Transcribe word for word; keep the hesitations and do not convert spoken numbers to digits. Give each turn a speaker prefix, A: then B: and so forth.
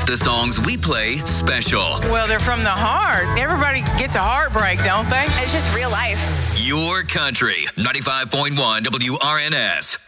A: The songs we play special.
B: Well, they're from the heart. Everybody gets a heartbreak, don't they?
C: It's just real life.
A: Your country. ninety-five point one W R N S.